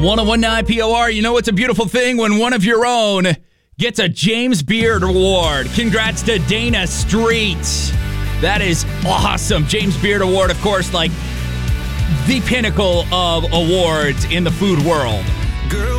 1019 POR, you know it's a beautiful thing when one of your own gets a James Beard Award. Congrats to Dana Street. That is awesome. James Beard Award, of course, like the pinnacle of awards in the food world. Girl,